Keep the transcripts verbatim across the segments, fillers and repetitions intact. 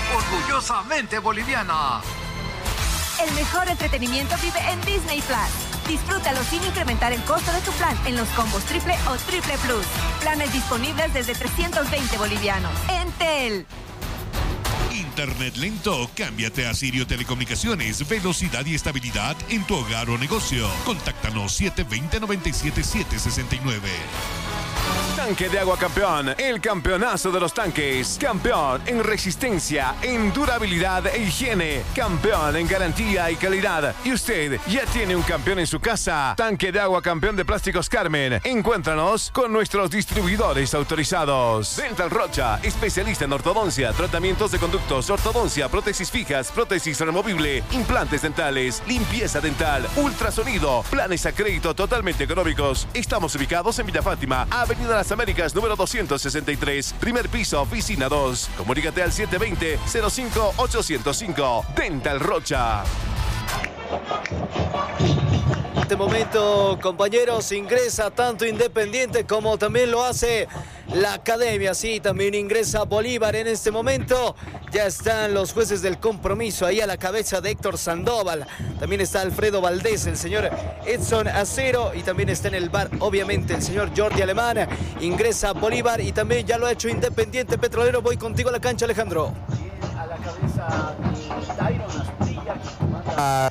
orgullosamente boliviana. El mejor entretenimiento vive en Disney Plus. Disfrútalo sin incrementar el costo de tu plan en los combos triple o triple plus. Planes disponibles desde trescientos veinte bolivianos. Entel. Internet lento, cámbiate a Sirio Telecomunicaciones. Velocidad y estabilidad en tu hogar o negocio. Contáctanos siete dos cero, nueve siete siete seis nueve. Tanque de Agua Campeón, el campeonazo de los tanques. Campeón en resistencia, en durabilidad e higiene. Campeón en garantía y calidad. Y usted ya tiene un campeón en su casa. Tanque de Agua Campeón de Plásticos Carmen. Encuéntranos con nuestros distribuidores autorizados. Dental Rocha, especialista en ortodoncia, tratamientos de conductos, ortodoncia, prótesis fijas, prótesis removible, implantes dentales, limpieza dental, ultrasonido, planes a crédito totalmente económicos. Estamos ubicados en Villa Fátima, Avenida Las Américas, número doscientos sesenta y tres, primer piso, oficina dos. Comunícate al siete dos cero, cero cinco ocho cero cinco. Dental Rocha. En este momento, compañeros, ingresa tanto Independiente como también lo hace la Academia. Sí, también ingresa Bolívar en este momento. Ya están los jueces del compromiso ahí a la cabeza de Héctor Sandoval. También está Alfredo Valdés, el señor Edson Acero. Y también está en el bar, obviamente, el señor Jordi Alemán. Ingresa Bolívar y también ya lo ha hecho Independiente Petrolero. Voy contigo a la cancha, Alejandro. A la cabeza de Dairon Asprilla, que comanda...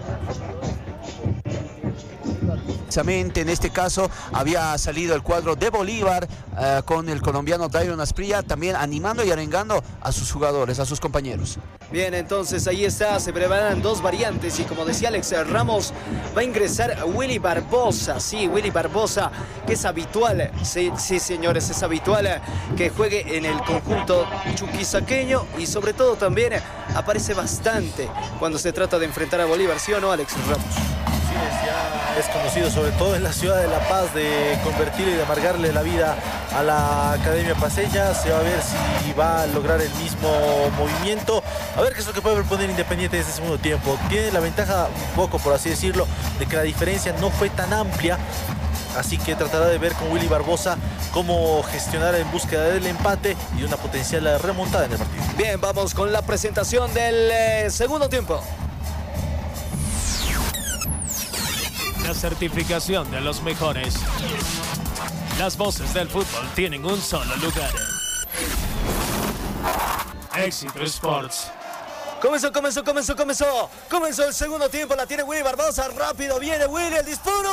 En este caso había salido el cuadro de Bolívar uh, con el colombiano Dairon Asprilla también animando y arengando a sus jugadores, a sus compañeros. Bien, entonces ahí está, se preparan dos variantes y como decía Alex Ramos, va a ingresar Willy Barbosa. Sí, Willy Barbosa, que es habitual, sí, sí señores, es habitual que juegue en el conjunto chuquisaqueño y sobre todo también aparece bastante cuando se trata de enfrentar a Bolívar, ¿sí o no, Alex Ramos? Sí, es, ya es conocido sobre todo en la ciudad de La Paz de convertir y de amargarle la vida a la Academia Paceña. Se va a ver si va a lograr el mismo movimiento. A ver qué es lo que puede proponer Independiente en este segundo tiempo. Tiene la ventaja, un poco por así decirlo, de que la diferencia no fue tan amplia. Así que tratará de ver con Willy Barbosa cómo gestionar en búsqueda del empate y una potencial remontada en el partido. Bien, vamos con la presentación del eh, segundo tiempo. La certificación de los mejores. Las voces del fútbol tienen un solo lugar. Éxito Sports. Comenzó, comenzó, comenzó, comenzó. Comenzó el segundo tiempo, la tiene Willy Barbosa. Rápido viene Willy, el disparo.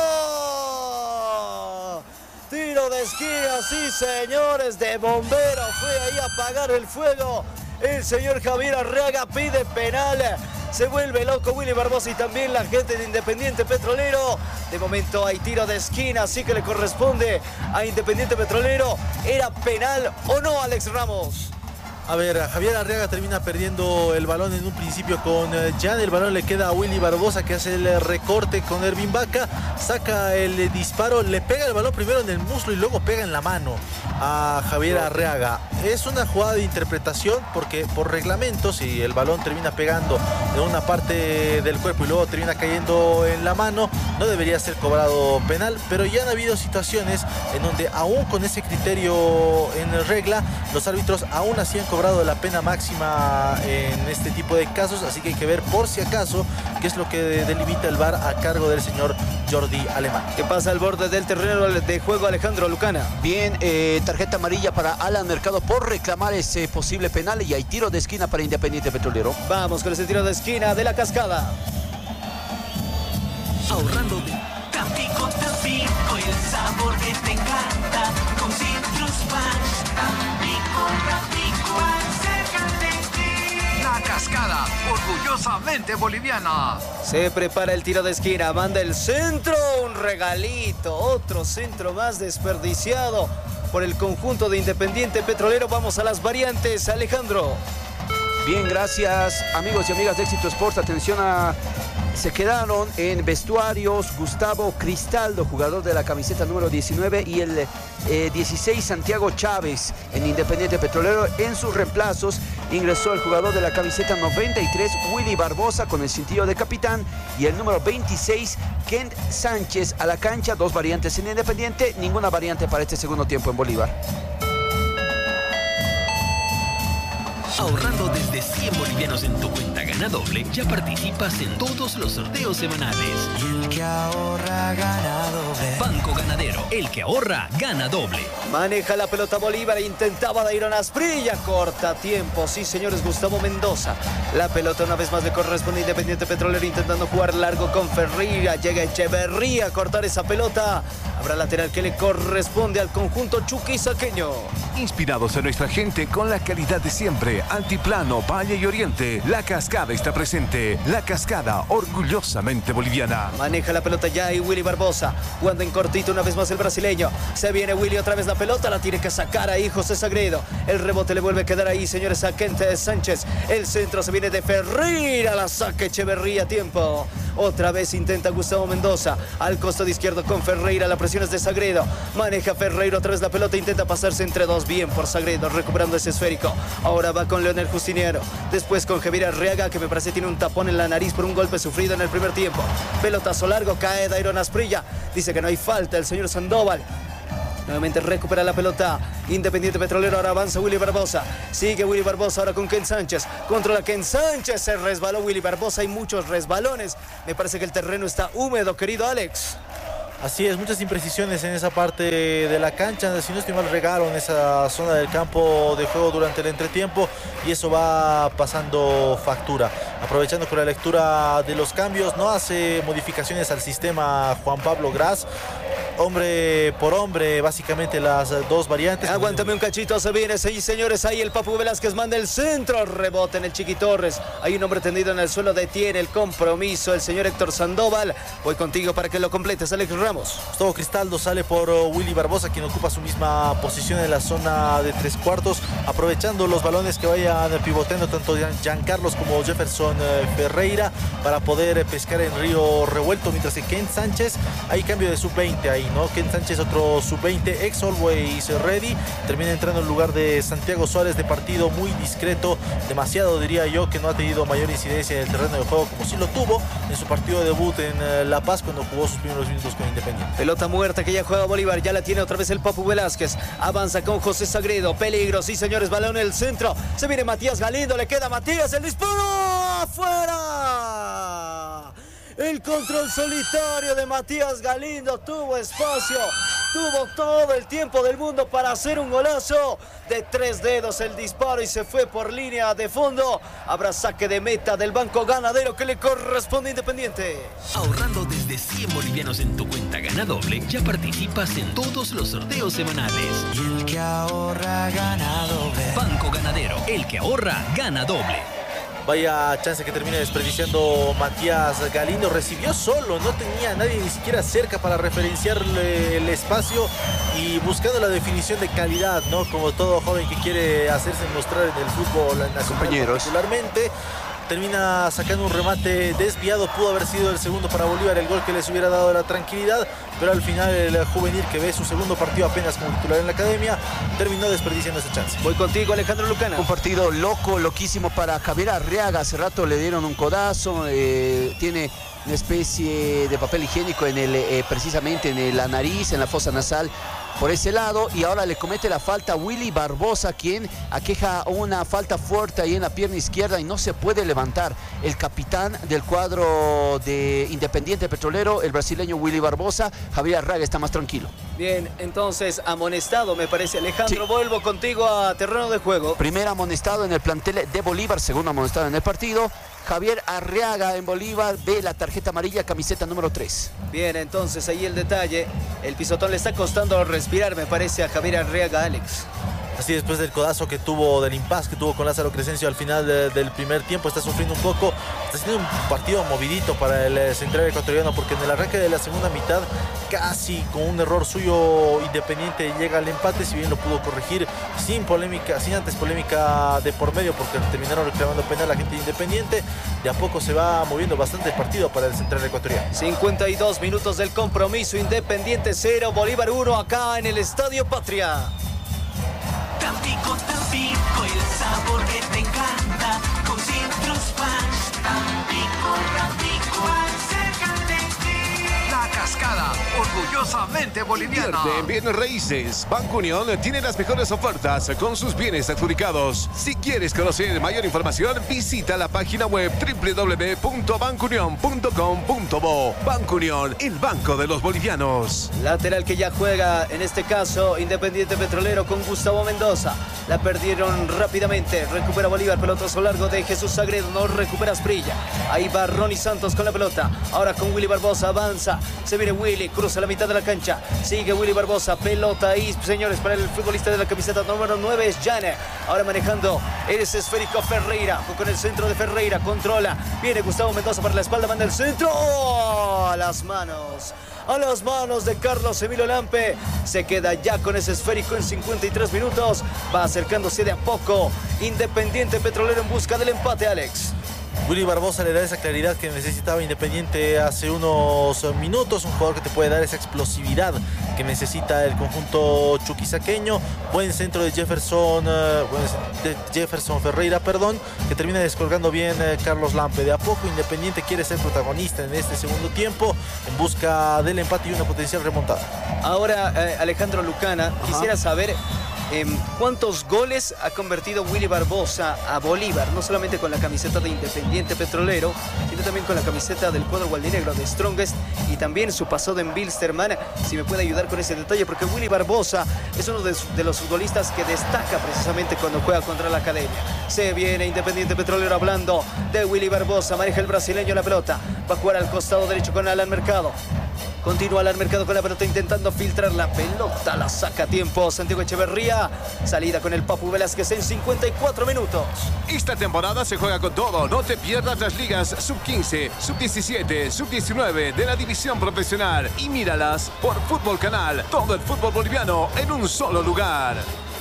Tiro de esquina, sí señores, de bombero. Fue ahí a apagar el fuego. El señor Javier Arriaga pide penal. Se vuelve loco Willy Barbosa y también la gente de Independiente Petrolero. De momento hay tiro de esquina, así que le corresponde a Independiente Petrolero. ¿Era penal o no, Alex Ramos? A ver, Javier Arriaga termina perdiendo el balón en un principio con Jan. El balón le queda a Willy Barbosa, que hace el recorte con Ervin Vaca. Saca el disparo, le pega el balón primero en el muslo y luego pega en la mano a Javier Arriaga. Es una jugada de interpretación porque por reglamento, si el balón termina pegando en una parte del cuerpo y luego termina cayendo en la mano, no debería ser cobrado penal. Pero ya han habido situaciones en donde aún con ese criterio en regla, los árbitros aún así han cobrado la pena máxima en este tipo de casos, así que hay que ver por si acaso qué es lo que delimita el V A R a cargo del señor Jordi Alemán. ¿Qué pasa al borde del terreno de juego, Alejandro Lucana? Bien, eh, tarjeta amarilla para Alan Mercado por reclamar ese posible penal y hay tiro de esquina para Independiente Petrolero. Vamos con ese tiro de esquina de la Cascada. Ahorrando de Tampico, Tampico, el sabor que te encanta con Citrus Punch. Tampico, Tampico, cerca de ti. La Cascada, orgullosamente boliviana. Se prepara el tiro de esquina, manda el centro, un regalito, otro centro más desperdiciado por el conjunto de Independiente Petrolero. Vamos a las variantes, Alejandro. Bien, gracias amigos y amigas de Éxito Sports. Atención a... Se quedaron en vestuarios Gustavo Cristaldo, jugador de la camiseta número diecinueve, y el eh, dieciséis Santiago Chávez en Independiente Petrolero. En sus reemplazos ingresó el jugador de la camiseta noventa y tres, Willy Barbosa, con el cintillo de capitán, y el número veintiséis, Kent Sánchez, a la cancha. Dos variantes en Independiente, ninguna variante para este segundo tiempo en Bolívar. Ahorrando desde cien bolivianos en tu cuenta Gana Doble, ya participas en todos los sorteos semanales. Y el que ahorra gana doble. Banco Ganadero, el que ahorra gana doble. Maneja la pelota Bolívar e intentaba Dairon Asprilla. Corta tiempo, sí señores, Gustavo Mendoza. La pelota una vez más le corresponde a Independiente Petrolero intentando jugar largo con Ferreira. Llega Echeverría a cortar esa pelota. Habrá lateral que le corresponde al conjunto chuquisaqueño. Inspirados en nuestra gente con la calidad de siempre. Altiplano, Valle y Oriente. La Cascada está presente. La Cascada, orgullosamente boliviana. Maneja la pelota ya y Willy Barbosa. Jugando en cortito una vez más el brasileño. Se viene Willy otra vez la pelota. La tiene que sacar ahí José Sagredo. El rebote le vuelve a quedar ahí, señores, a Kente Sánchez. El centro se viene de Ferreira. La saca Echeverría a tiempo. Otra vez intenta Gustavo Mendoza. Al costado izquierdo con Ferreira. La presión es de Sagredo. Maneja Ferreira otra vez la pelota. Intenta pasarse entre dos. Bien por Sagredo. Recuperando ese esférico. Ahora va con Leonel Justiniano. Después con Javier Arriaga, que me parece tiene un tapón en la nariz por un golpe sufrido en el primer tiempo. Pelotazo largo. Cae Dairon Asprilla. Dice que no hay falta el señor Sandoval. Nuevamente recupera la pelota Independiente Petrolero, ahora avanza Willy Barbosa. Sigue Willy Barbosa ahora con Ken Sánchez. Controla Ken Sánchez, se resbaló Willy Barbosa. Hay muchos resbalones. Me parece que el terreno está húmedo, querido Alex. Así es, muchas imprecisiones en esa parte de la cancha. Si no estoy mal, regaron esa zona del campo de juego durante el entretiempo y eso va pasando factura. Aprovechando con la lectura de los cambios, no hace modificaciones al sistema Juan Pablo Gras. Hombre por hombre, básicamente las dos variantes. Aguántame un cachito, se viene, sí, señores. Ahí el Papu Velázquez manda el centro, rebote en el Chiqui Torres. Hay un hombre tendido en el suelo, detiene el compromiso el señor Héctor Sandoval. Voy contigo para que lo completes, Alex Ramos. Gustavo Cristaldo sale por Willy Barbosa, quien ocupa su misma posición en la zona de tres cuartos, aprovechando los balones que vayan pivoteando tanto Giancarlos como Jefferson Ferreira para poder pescar en río revuelto, mientras que Ken Sánchez, hay cambio de sub veinte ahí, ¿no? Ken Sánchez, otro sub veinte, ex Always Ready, termina entrando en lugar de Santiago Suárez, de partido muy discreto, demasiado diría yo, que no ha tenido mayor incidencia en el terreno de juego como sí lo tuvo en su partido de debut en La Paz cuando jugó sus primeros minutos con Independiente. Pelota muerta que ya juega Bolívar, ya la tiene otra vez el Papu Velázquez, avanza con José Sagredo, peligro, sí señores, balón en el centro, se viene Matías Galindo, le queda a Matías, el disparo, afuera. El control solitario de Matías Galindo, tuvo espacio, tuvo todo el tiempo del mundo para hacer un golazo. De tres dedos el disparo y se fue por línea de fondo. Habrá saque de meta del Banco Ganadero que le corresponde a Independiente. Ahorrando desde cien bolivianos en tu cuenta Gana Doble, ya participas en todos los sorteos semanales. Y el que ahorra gana doble. Banco Ganadero, el que ahorra gana doble. Vaya chance que termina desperdiciando Matías Galindo. Recibió solo, no tenía a nadie ni siquiera cerca para referenciarle el espacio y buscando la definición de calidad, ¿no? Como todo joven que quiere hacerse mostrar en el fútbol nacional, compañeros, particularmente. Termina sacando un remate desviado, pudo haber sido el segundo para Bolívar, el gol que les hubiera dado la tranquilidad, pero al final el juvenil, que ve su segundo partido apenas como titular en la academia, terminó desperdiciando esa chance. Voy contigo, Alejandro Lucana. Un partido loco, loquísimo para Javier Arriaga. Hace rato le dieron un codazo, eh, tiene una especie de papel higiénico en el, eh, precisamente en la nariz, en la fosa nasal, por ese lado, y ahora le comete la falta Willy Barbosa, quien aqueja una falta fuerte ahí en la pierna izquierda y no se puede levantar. El capitán del cuadro de Independiente Petrolero, el brasileño Willy Barbosa. Javier Arriaga está más tranquilo. Bien, entonces amonestado me parece, Alejandro. Sí. Vuelvo contigo a terreno de juego. Primer amonestado en el plantel de Bolívar, segundo amonestado en el partido. Javier Arriaga en Bolívar ve la tarjeta amarilla, camiseta número tres. Bien, entonces ahí el detalle. El pisotón le está costando respirar, me parece, a Javier Arriaga, Alex. Así, después del codazo que tuvo, del impasse que tuvo con Lázaro Crescencio al final de, del primer tiempo, está sufriendo un poco. Está siendo un partido movidito para el eh, central ecuatoriano, porque en el arranque de la segunda mitad, casi con un error suyo, Independiente llega al empate, si bien lo pudo corregir sin polémica, sin antes polémica de por medio, porque terminaron reclamando penal la gente de Independiente. De a poco se va moviendo bastante el partido para el central ecuatoriano. cincuenta y dos minutos del compromiso, Independiente cero, Bolívar uno, acá en el Estadio Patria. Tampico, Tampico, el sabor que te encanta, con Citrus Punch. Tampico, Tampico, acércate. La Cascada, orgulloso orgullosamente boliviana. Invierte en bienes raíces. Banco Unión tiene las mejores ofertas con sus bienes adjudicados. Si quieres conocer mayor información, visita la página web doble u doble u doble u punto banco unión punto com punto bo. Banco Unión, el banco de los bolivianos. Lateral que ya juega, en este caso, Independiente Petrolero con Gustavo Mendoza. La perdieron rápidamente. Recupera Bolívar, pelotazo largo de Jesús Sagredo. No recupera Asprilla. Ahí va Ronnie Santos con la pelota. Ahora con Willy Barbosa, avanza. Se viene Willy, cruza la mitad de la cancha. Sigue Willy Barbosa, pelota ahí, señores, para el futbolista de la camiseta número nueve es Jane. Ahora manejando ese esférico Ferreira. Con el centro de Ferreira, controla. Viene Gustavo Mendoza para la espalda, manda el centro. ¡Oh! A las manos. A las manos de Carlos Emilio Lampe. Se queda ya con ese esférico en cincuenta y tres minutos. Va acercándose de a poco Independiente Petrolero en busca del empate, Alex. Willy Barbosa le da esa claridad que necesitaba Independiente hace unos minutos. Un jugador que te puede dar esa explosividad que necesita el conjunto chuquisaqueño. Buen centro de Jefferson, uh, de Jefferson Ferreira, perdón, que termina descolgando bien uh, Carlos Lampe. De a poco Independiente quiere ser protagonista en este segundo tiempo en busca del empate y una potencial remontada. Ahora, eh, Alejandro Lucana, Ajá. quisiera saber Eh, ¿cuántos goles ha convertido Willy Barbosa a Bolívar? No solamente con la camiseta de Independiente Petrolero, sino también con la camiseta del cuadro gualdinegro de Strongest y también su pasado en Bilsterman. Si me puede ayudar con ese detalle, porque Willy Barbosa es uno de, de los futbolistas que destaca precisamente cuando juega contra la academia. Se viene Independiente Petrolero hablando de Willy Barbosa. Maneja el brasileño la pelota. Va a jugar al costado derecho con Alan Mercado. Continúa Alan Mercado con la pelota intentando filtrar la pelota. La saca a tiempo Santiago Echeverría. Salida con el Papu Velázquez en cincuenta y cuatro minutos. Esta temporada se juega con todo. No te pierdas las ligas sub quince, sub diecisiete, sub diecinueve de la división profesional. Y míralas por Fútbol Canal. Todo el fútbol boliviano en un solo lugar.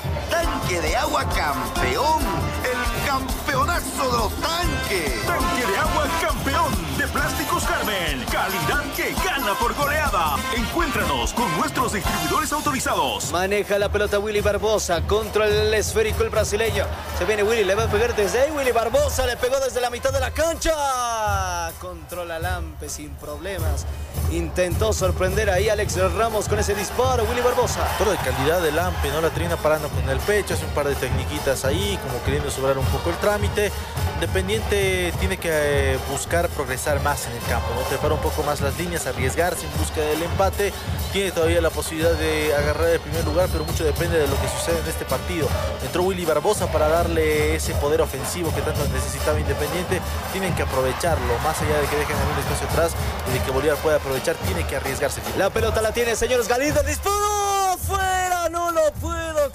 Tanque de agua campeón. El campeonazo de los tanques. Tanque de agua campeón de Plásticos Carmen. Calidad que gana por goleada. Encuéntranos con nuestros distribuidores autorizados. Maneja la pelota Willy Barbosa. Contra el esférico el brasileño. Se viene Willy, le va a pegar desde ahí. Willy Barbosa le pegó desde la mitad de la cancha. Controla Lampe sin problemas. Intentó sorprender ahí a Alex Ramos con ese disparo. Willy Barbosa. Todo de calidad de Lampe, no la termina parando con el pecho. Hace un par de tecniquitas ahí, como queriendo sobrar un poco el trámite. Independiente tiene que eh, buscar progresar más en el campo, ¿no? Trepar un poco más las líneas, arriesgarse en busca del empate. Tiene todavía la posibilidad de agarrar el primer lugar, pero mucho depende de lo que sucede en este partido. Entró Willy Barbosa para darle ese poder ofensivo que tanto necesitaba Independiente. Tienen que aprovecharlo, más allá de que dejen algún espacio atrás y de que Bolívar pueda aprovechar, tiene que arriesgarse. La pelota la tiene, señores. Galindo, disparo fuera, no lo puedo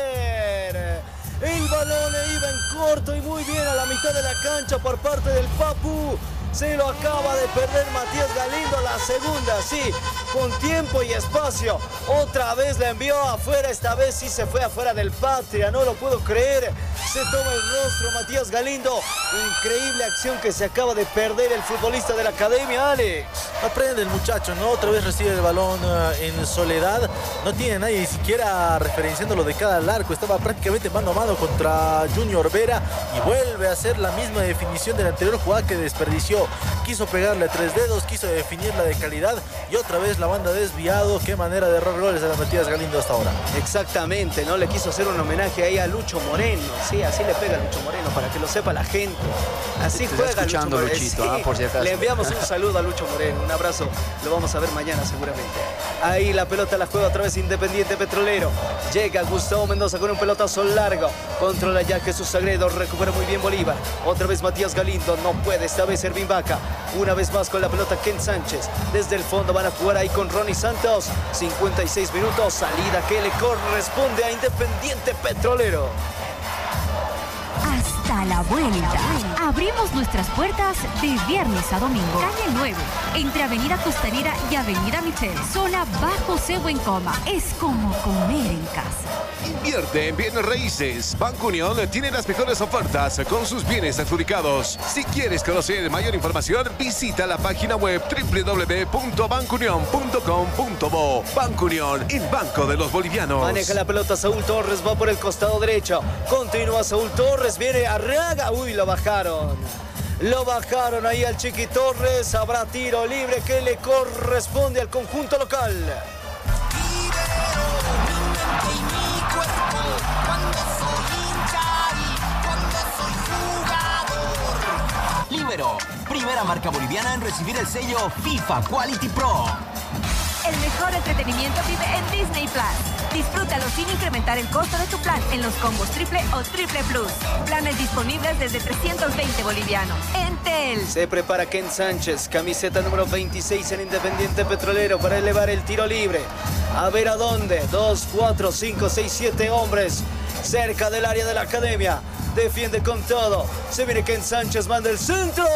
creer. El balón iba en corto y muy bien a la mitad de la cancha por parte del Papu. Se lo acaba de perder Matías Galindo, la segunda, sí, con tiempo y espacio. Otra vez la envió afuera, esta vez sí se fue afuera del Patria, no lo puedo creer. Se toma el rostro Matías Galindo. Increíble acción que se acaba de perder el futbolista de la academia, Alex. Aprende el muchacho, ¿no? Otra vez recibe el balón uh, en soledad. No tiene nadie ni siquiera referenciándolo de cada al arco. Estaba prácticamente mano a mano contra Junior Vera y vuelve a hacer la misma definición de la anterior jugada que desperdició. Quiso pegarle a tres dedos, quiso definirla de calidad y otra vez la banda desviado. Qué manera de errar goles de la Matías Galindo hasta ahora. Exactamente, ¿no? Le quiso hacer un homenaje ahí a Lucho Moreno. Sí, así le pega a Lucho Moreno, para que lo sepa la gente. Así Te juega Lucho Moreno. Luchito, sí. ah, por si acaso. Le enviamos un saludo a Lucho Moreno, un abrazo. Lo vamos a ver mañana seguramente. Ahí la pelota la juega otra vez Independiente Petrolero. Llega Gustavo Mendoza con un pelotazo largo. Controla ya Jesús Sagredo, recupera muy bien Bolívar. Otra vez Matías Galindo, no puede esta vez Ervin Vaca. Una vez más con la pelota Ken Sánchez. Desde el fondo van a jugar ahí con Ronnie Santos. cincuenta y seis minutos, salida que le corresponde a Independiente Petrolero. Hasta la vuelta. Abrimos nuestras puertas de viernes a domingo. Calle nueve, entre Avenida Costanera y Avenida Michel. Zona Bajo Cebo en Coma. Es como comer en casa. Invierte en bienes raíces. Banco Unión tiene las mejores ofertas con sus bienes adjudicados. Si quieres conocer mayor información, visita la página web doble u doble u doble u punto banco unión punto com punto bo. Banco Unión, el banco de los bolivianos. Maneja la pelota Saúl Torres, va por el costado derecho. Continúa Saúl Torres, viene Arriaga. Uy, lo bajaron. Lo bajaron ahí al Chiqui Torres. Habrá tiro libre que le corresponde al conjunto local. Libero, primera marca boliviana en recibir el sello FIFA Quality Pro. El mejor entretenimiento vive en Disney Plus. Disfrútalo sin incrementar el costo de tu plan en los combos triple o triple plus. Planes disponibles desde trescientos veinte bolivianos. Entel. Se prepara Ken Sánchez, camiseta número veintiséis en Independiente Petrolero para elevar el tiro libre. A ver a dónde. Dos, cuatro, cinco, seis, siete hombres cerca del área de la academia. Defiende con todo. Se viene Ken Sánchez, manda el centro.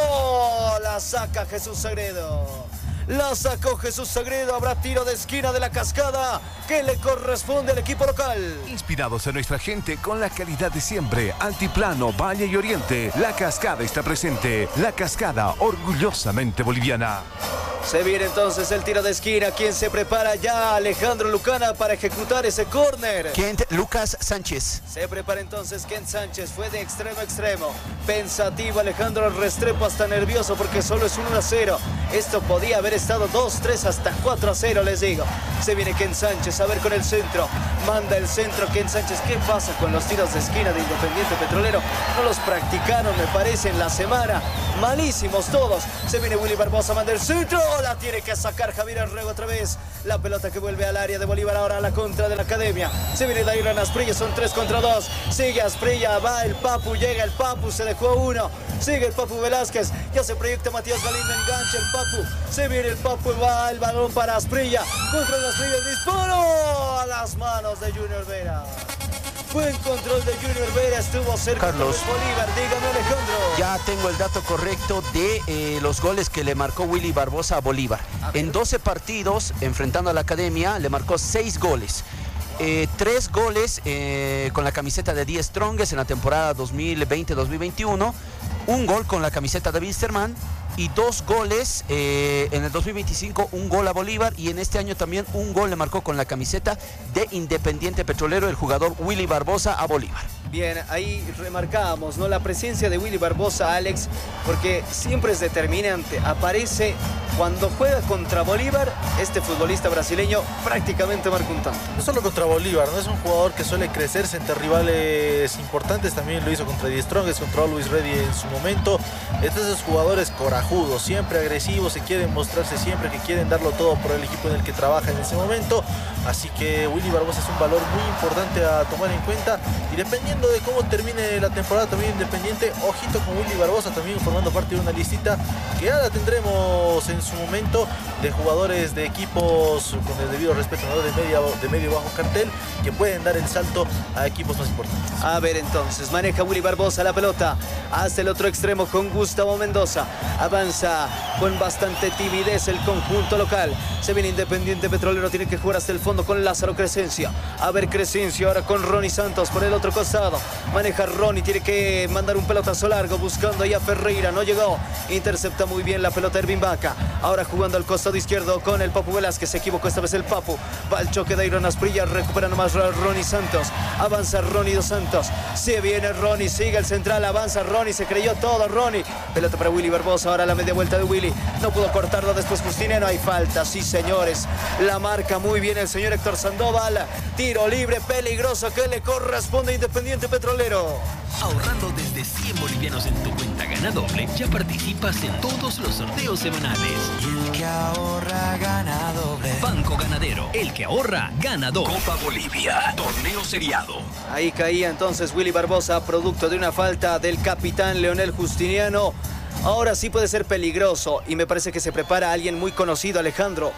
La saca Jesús Sagredo. La sacó Jesús Sagredo. Habrá tiro de esquina de la Cascada que le corresponde al equipo local. Inspirados en nuestra gente con la calidad de siempre. Altiplano, Valle y Oriente. La Cascada está presente. La Cascada, orgullosamente boliviana. Se viene entonces el tiro de esquina. ¿Quién se prepara ya? Alejandro Lucana para ejecutar ese córner. Kent Lucas Sánchez. Se prepara entonces Kent Sánchez. Fue de extremo a extremo. Pensativo Alejandro Restrepo, hasta nervioso porque solo es un uno a cero. Esto podía haber estado dos, tres, hasta cuatro a cero, les digo. Se viene Kent Sánchez a ver con el centro. Manda el centro Kent Sánchez. ¿Qué pasa con los tiros de esquina de Independiente Petrolero? No los practicaron, me parece, en la semana. Malísimos todos. Se viene Willy Barbosa, manda el centro. La tiene que sacar Javier Arrego otra vez. La pelota que vuelve al área de Bolívar, ahora a la contra de la academia. Se viene Dairon Asprilla, son tres contra dos. Sigue Asprilla, va el Papu, llega el Papu, se dejó uno. Sigue el Papu Velázquez, ya se proyecta Matías Galindo, engancha el Papu. Se viene el Papu, va el balón para Asprilla. Contra el Asprilla, el disparo a las manos de Junior Vera. Buen control de Junior Vera, estuvo cerca. Carlos. de Bolívar. Dígame, Alejandro. Ya tengo el dato correcto de eh, los goles que le marcó Willy Barbosa a Bolívar. En doce partidos, enfrentando a la academia, le marcó seis goles. Eh, tres goles eh, con la camiseta de Die Strongest en la temporada dos mil veinte dos mil veintiuno. Un gol con la camiseta de Wilstermann. Y dos goles eh, en el dos mil veinticinco, un gol a Bolívar, y en este año también un gol le marcó con la camiseta de Independiente Petrolero el jugador Willy Barbosa a Bolívar. Bien, ahí remarcábamos, ¿no?, la presencia de Willy Barbosa, Alex, porque siempre es determinante. Aparece cuando juega contra Bolívar, este futbolista brasileño prácticamente marca un tanto. No solo contra Bolívar, no es un jugador que suele crecerse entre rivales importantes, también lo hizo contra Die Strongest, contra Luis Reddy en su momento. Estos esos jugadores corajudos, siempre agresivos, se quieren mostrarse siempre, que quieren darlo todo por el equipo en el que trabaja en ese momento. Así que Willy Barbosa es un valor muy importante a tomar en cuenta, y dependiendo de cómo termine la temporada también Independiente, ojito con Willy Barbosa también formando parte de una listita que ya la tendremos en su momento, de jugadores de equipos con el debido respeto, ¿no?, de, media, de medio bajo cartel, que pueden dar el salto a equipos más importantes. A ver entonces, maneja Willy Barbosa la pelota hasta el otro extremo con Gustavo Mendoza. Avanza con bastante timidez el conjunto local. Se viene Independiente Petrolero, tiene que jugar hasta el fondo con Lázaro Crescencio. A ver Crescencio ahora con Ronnie Santos por el otro costado. Maneja Ronnie, tiene que mandar un pelotazo largo buscando ahí a Ferreira, no llegó. Intercepta muy bien la pelota Ervin Vaca. Ahora jugando al costado izquierdo con el Papu Velázquez, se equivocó esta vez el Papu. Va el choque de Iron Asprilla, recupera nomás Ronnie Santos. Avanza Ronnie dos Santos. Se viene Ronnie, sigue el central, avanza Ronnie, se creyó todo Ronnie. Pelota para Willy Barbosa, ahora la media vuelta de Willy. No pudo cortarlo después Justiniano, hay falta, sí señores. La marca muy bien el señor Héctor Sandoval. Tiro libre peligroso que le corresponde a Independiente Petrolero. Ahorrando desde cien bolivianos en tu cuenta Gana Doble, ya participas en todos los sorteos semanales. El que ahorra gana doble. Banco Ganadero, el que ahorra gana doble. Copa Bolivia, torneo seriado. Ahí caía entonces Willy Barbosa, producto de una falta del capitán Leonel Justiniano. Ahora sí puede ser peligroso y me parece que se prepara alguien muy conocido, Alejandro.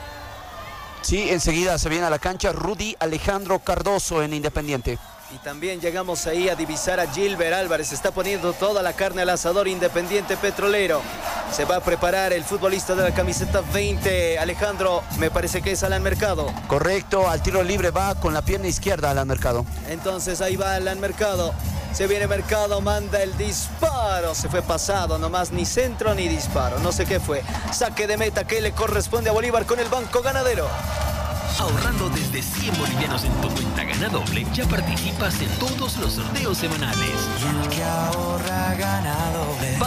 Sí, enseguida se viene a la cancha Rudy Alejandro Cardoso en Independiente. Y también llegamos ahí a divisar a Gilbert Álvarez. Está poniendo toda la carne al asador Independiente Petrolero. Se va a preparar el futbolista de la camiseta veinte. Alejandro, me parece que es Alan Mercado. Correcto, al tiro libre va con la pierna izquierda Alan Mercado. Entonces ahí va Alan Mercado. Se viene Mercado, manda el disparo. Se fue pasado, nomás ni centro ni disparo. No sé qué fue. Saque de meta que le corresponde a Bolívar con el Banco Ganadero. Ahorrando desde cien bolivianos en tu cuenta Gana Doble, ya participas en todos los sorteos semanales. Y el que ahorra gana doble. Banco Ganadero.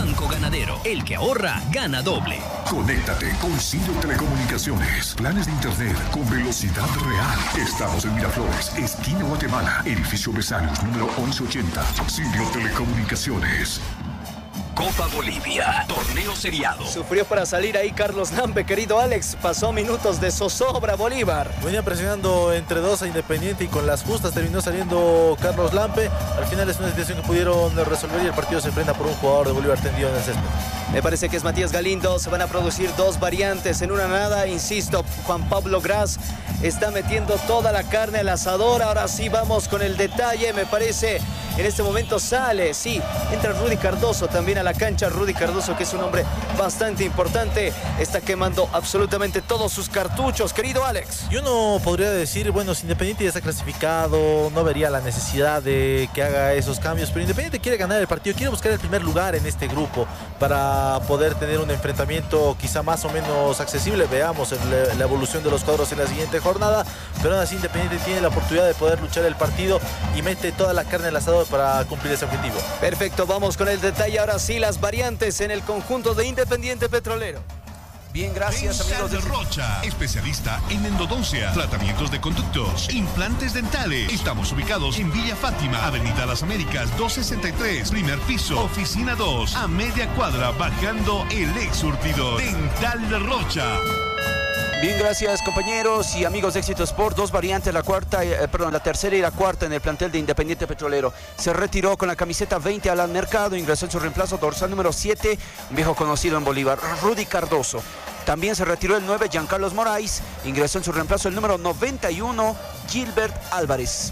Ganadero. El que ahorra, gana doble. Conéctate con Sirio Telecomunicaciones. Planes de internet con velocidad real. Estamos en Miraflores, esquina Guatemala, edificio Besarios, número once ochenta. Sirio Telecomunicaciones. Copa Bolivia, torneo seriado. Sufrió para salir ahí Carlos Lampe, querido Alex. Pasó minutos de zozobra Bolívar. Venía presionando entre dos a Independiente y con las justas terminó saliendo Carlos Lampe. Al final es una situación que pudieron resolver y el partido se enfrenta por un jugador de Bolívar tendido en el césped. Me parece que es Matías Galindo. Se van a producir dos variantes en una nada. Insisto, Juan Pablo Gras está metiendo toda la carne al asador. Ahora sí vamos con el detalle. Me parece en este momento sale, sí, entra Rudy Cardoso también a la cancha. Rudy Cardoso, que es un hombre bastante importante, está quemando absolutamente todos sus cartuchos, querido Alex. Y uno podría decir, bueno, si Independiente ya está clasificado, no vería la necesidad de que haga esos cambios, pero Independiente quiere ganar el partido, quiere buscar el primer lugar en este grupo para poder tener un enfrentamiento quizá más o menos accesible. Veamos el, la evolución de los cuadros en la siguiente jornada, pero aún así Independiente tiene la oportunidad de poder luchar el partido y mete toda la carne al asado para cumplir ese objetivo. Perfecto, vamos con el detalle ahora sí, las variantes en el conjunto de Independiente Petrolero. Bien, gracias, amigos de Rocha, especialista en endodoncia, tratamientos de conductos, implantes dentales. Estamos ubicados en Villa Fátima, Avenida Las Américas, doscientos sesenta y tres, primer piso, oficina dos, a media cuadra, bajando el ex surtidor. Dental de Rocha. Bien, gracias compañeros y amigos de Éxito Sport. Dos variantes, la cuarta, eh, perdón, la tercera y la cuarta en el plantel de Independiente Petrolero. Se retiró con la camiseta veinte al mercado, ingresó en su reemplazo dorsal número siete, un viejo conocido en Bolívar, Rudy Cardoso. También se retiró el nueve, Giancarlos Moraes, ingresó en su reemplazo el número noventa y uno, Gilbert Álvarez.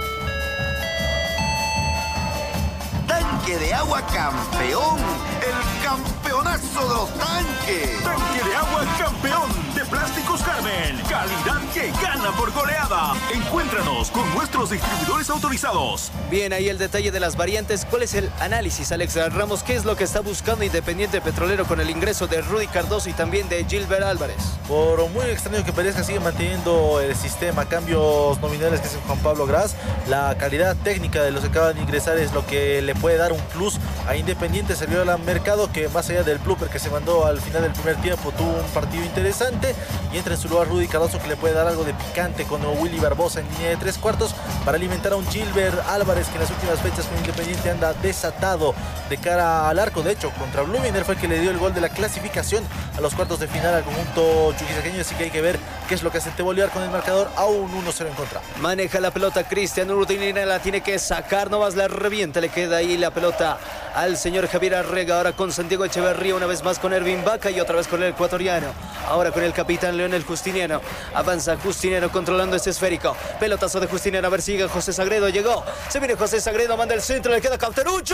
Tanque de agua campeón, el campeonazo de los tanques. Tanque de agua campeón de Plásticos Carmen. Calidad que gana por goleada. Encuéntranos con nuestros distribuidores autorizados. Bien, ahí el detalle de las variantes. ¿Cuál es el análisis, Alex Ramos? ¿Qué es lo que está buscando Independiente Petrolero con el ingreso de Rudy Cardoso y también de Gilbert Álvarez? Por muy extraño que parezca, sigue manteniendo el sistema, cambios nominales que hace Juan Pablo Gras. La calidad técnica de los que acaban de ingresar es lo que le puede dar un plus a Independiente. Salió al mercado que, más allá del blooper que se mandó al final del primer tiempo, tuvo un partido interesante y entra en su lugar Rudy Cardoso, que le puede dar algo de picante con Willy Barbosa en línea de tres cuartos para alimentar a un Gilbert Álvarez que en las últimas fechas con Independiente anda desatado de cara al arco. De hecho, contra Bluminer fue el que le dio el gol de la clasificación a los cuartos de final al conjunto chuquisaqueño, así que hay que ver qué es lo que hace T Bolívar con el marcador a un uno cero en contra. Maneja la pelota Cristian Urdinina, la tiene que sacar, no más la revienta, le queda ahí la pelota al señor Javier Arrega, ahora con Santiago Echeverría, una vez más con Ervin Vaca y otra vez con el ecuatoriano, ahora con el capitán Leonel Justiniano. Avanza Justiniano controlando ese esférico, pelotazo de Justiniano, a ver, sigue José Sagredo, llegó, se viene José Sagredo, manda el centro, le queda Cauterucho,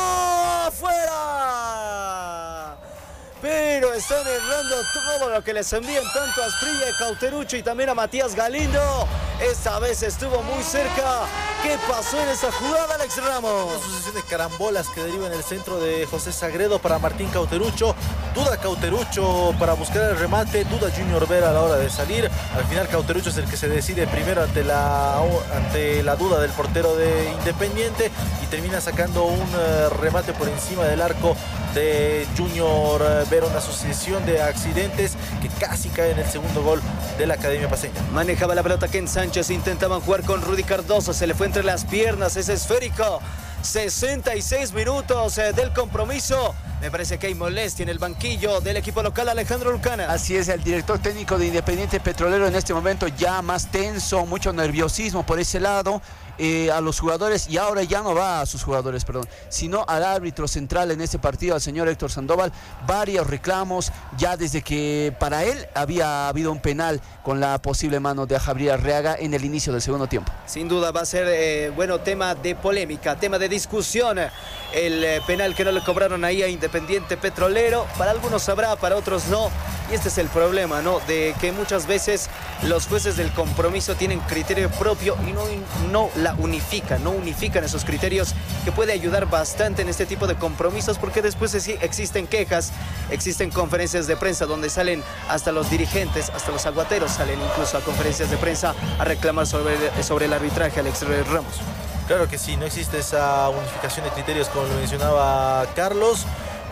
¡afuera! Pero están errando todo lo que les envían tanto a Asprilla y Cauterucho y también a Matías Galindo. Esta vez estuvo muy cerca. ¿Qué pasó en esa jugada, Alex Ramos? Una sucesión de carambolas que deriva en el centro de José Sagredo para Martín Cauterucho. Duda Cauterucho para buscar el remate, duda Junior Vera a la hora de salir. Al final Cauterucho es el que se decide primero ante la, ante la duda del portero de Independiente y termina sacando un uh, remate por encima del arco de Junior Vera. Una sucesión de accidentes que casi cae en el segundo gol de la Academia Paceña. Manejaba la pelota Ken Sánchez, intentaban jugar con Rudy Cardoso, se le fue entre las piernas ese esférico. sesenta y seis minutos del compromiso. Me parece que hay molestia en el banquillo del equipo local, Alejandro Lucana. Así es, el director técnico de Independiente Petrolero en este momento ya más tenso, mucho nerviosismo por ese lado. Eh, a los jugadores, y ahora ya no va a sus jugadores, perdón, sino al árbitro central en este partido, al señor Héctor Sandoval, varios reclamos, ya desde que para él había habido un penal con la posible mano de Javier Arreaga en el inicio del segundo tiempo. Sin duda va a ser, eh, bueno, tema de polémica, tema de discusión, el eh, penal que no le cobraron ahí a Independiente Petrolero, para algunos habrá, para otros no, y este es el problema, ¿no? De que muchas veces los jueces del compromiso tienen criterio propio y no, no la unifican, no unifican esos criterios, que puede ayudar bastante en este tipo de compromisos, porque después existen quejas, existen conferencias de prensa donde salen hasta los dirigentes, hasta los aguateros salen incluso a conferencias de prensa a reclamar sobre, sobre el arbitraje, Alex Ramos. Claro que sí, no existe esa unificación de criterios como lo mencionaba Carlos.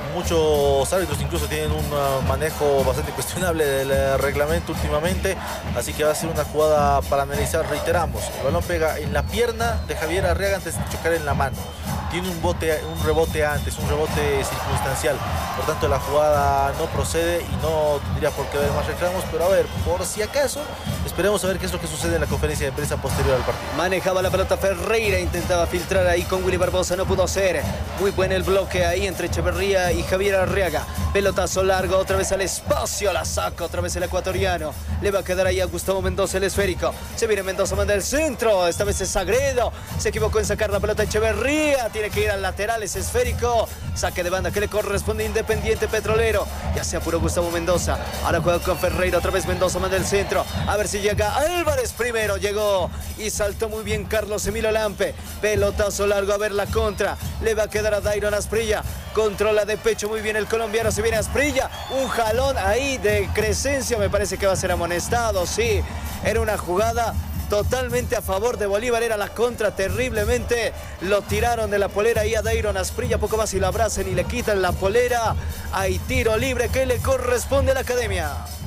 muchos árbitros incluso tienen un uh, manejo bastante cuestionable del uh, reglamento últimamente, así que va a ser una jugada para analizar. Reiteramos, el balón pega en la pierna de Javier Arriaga antes de chocar en la mano. Tiene un, bote, un rebote antes, un rebote circunstancial. Por tanto, la jugada no procede y no tendría por qué haber más reclamos. Pero a ver, por si acaso, esperemos a ver qué es lo que sucede en la conferencia de prensa posterior al partido. Manejaba la pelota Ferreira, intentaba filtrar ahí con Willy Barbosa, no pudo hacer. Muy buen el bloque ahí entre Echeverría y Javier Arriaga. Pelotazo largo, otra vez al espacio, la saca otra vez el ecuatoriano. Le va a quedar ahí a Gustavo Mendoza el esférico. Se viene Mendoza, manda el centro, esta vez es Sagredo. Se equivocó en sacar la pelota Echeverría, tiene que ir al lateral, es esférico. Saque de banda que le corresponde a Independiente Petrolero. Ya se apuró Gustavo Mendoza. Ahora juega con Ferreira, otra vez Mendoza manda el centro. A ver si llega Álvarez primero, llegó y saltó muy bien Carlos Emilio Lampe. Pelotazo largo, a ver la contra. Le va a quedar a Dairon Asprilla. Controla de pecho muy bien el colombiano, se viene Asprilla. Un jalón ahí de Crescencio, me parece que va a ser amonestado, sí. Era una jugada totalmente a favor de Bolívar, era la contra terriblemente. Lo tiraron de la polera ahí a Dairon Asprilla, poco más y lo abrazan y le quitan la polera. Hay tiro libre que le corresponde a la academia.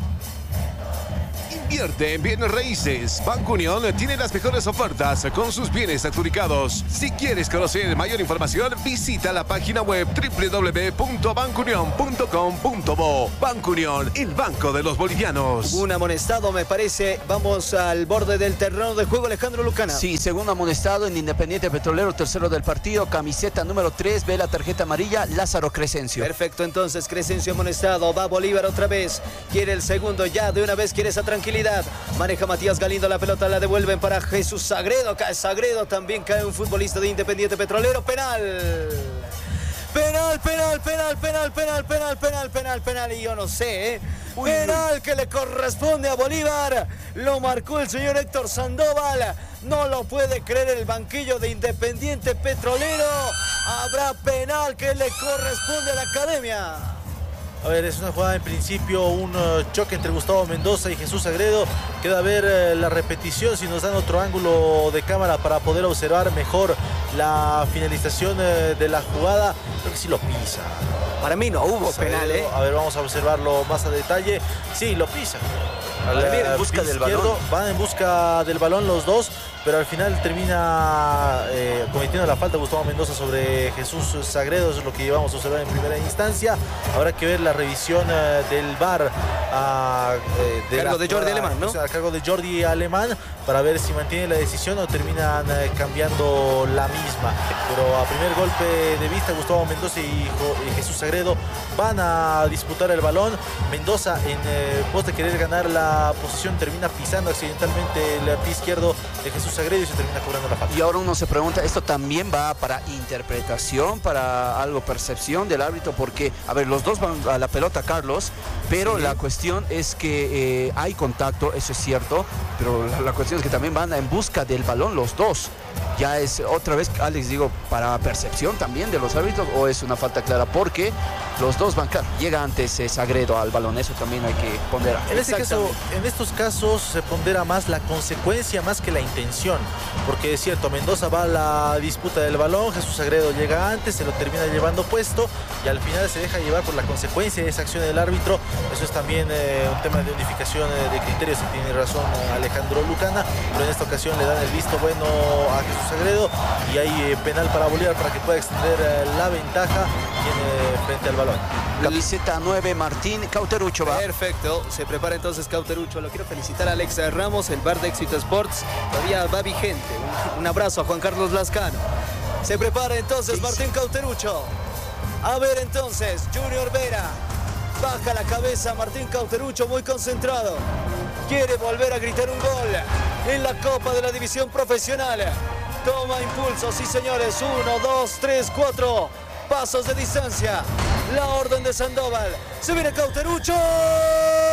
Invierte en bienes raíces. Banco Unión tiene las mejores ofertas con sus bienes adjudicados. Si quieres conocer mayor información, visita la página web doble u doble u doble u punto banco unión punto com punto bo. Banco Unión, el banco de los bolivianos. Un amonestado, me parece. Vamos al borde del terreno de juego, Alejandro Lucana. Sí, segundo amonestado en Independiente Petrolero, tercero del partido, camiseta número tres, ve la tarjeta amarilla, Lázaro Crescencio. Perfecto, entonces Crescencio amonestado, va Bolívar otra vez, quiere el segundo ya, de una vez quiere esa tranquilidad. Maneja Matías Galindo, la pelota la devuelven para Jesús Sagredo, cae Sagredo, también cae un futbolista de Independiente Petrolero, penal. Penal, penal, penal, penal, penal, penal, penal, penal, penal, y yo no sé, ¿eh? Uy, penal uy. Que le corresponde a Bolívar, lo marcó el señor Héctor Sandoval, no lo puede creer el banquillo de Independiente Petrolero, habrá penal que le corresponde a la academia. A ver, es una jugada en principio, un uh, choque entre Gustavo Mendoza y Jesús Sagredo. Queda a ver uh, la repetición, si nos dan otro ángulo de cámara para poder observar mejor la finalización uh, de la jugada. Creo que sí lo pisa. Para mí no hubo Sagredo, penal, ¿eh? A ver, vamos a observarlo más a detalle. Sí, lo pisa. Al ver, en busca del izquierdo, balón. Van en busca del balón los dos, pero al final termina eh, cometiendo la falta Gustavo Mendoza sobre Jesús Sagredo. Eso es lo que llevamos a observar en primera instancia. Habrá que ver la revisión eh, del V A R a eh, de cargo la, de Jordi Alemán, ¿no? A cargo de Jordi Alemán, para ver si mantiene la decisión o terminan eh, cambiando la misma. Pero a primer golpe de vista, Gustavo Mendoza y, y Jesús Sagredo van a disputar el balón. Mendoza, en eh, pos de querer ganar la posición, termina pisando accidentalmente el pie izquierdo de Jesús Sagredo y se termina cobrando la falta. Y ahora uno se pregunta, ¿esto también va para interpretación, para algo percepción del árbitro? Porque, a ver, los dos van a la pelota, Carlos, pero sí. La cuestión es que eh, hay contacto, eso es cierto, pero la, la cuestión es que también van en busca del balón los dos. Ya es otra vez, Alex, digo, para percepción también de los árbitros, o es una falta clara, porque los dos van, claro, llega antes eh, Sagredo al balón, eso también hay que ponderar. En este caso, en estos casos se pondera más la consecuencia más que la intención, porque es cierto, Mendoza va a la disputa del balón, Jesús Sagredo llega antes, se lo termina llevando puesto y al final se deja llevar por la consecuencia de esa acción del árbitro. Eso es también eh, un tema de unificación eh, de criterios, y tiene razón eh, Alejandro Lucana, pero en esta ocasión le dan el visto bueno a Jesús Sagredo y hay eh, penal para Bolívar para que pueda extender eh, la ventaja tiene frente al balón. Camiseta nueve, Martín Cauterucho va. Perfecto, se prepara entonces Cauterucho. Lo quiero felicitar a Alex Ramos, el bar de Éxito Sports todavía va vigente. Un, un abrazo a Juan Carlos Lascano. Se prepara entonces Martín Cauterucho. A ver entonces, Junior Vera. Baja la cabeza Martín Cauterucho, muy concentrado. Quiere volver a gritar un gol en la Copa de la División Profesional. Toma impulso, sí señores. Uno, dos, tres, cuatro. Pasos de distancia. La orden de Sandoval. Se viene Cauterucho.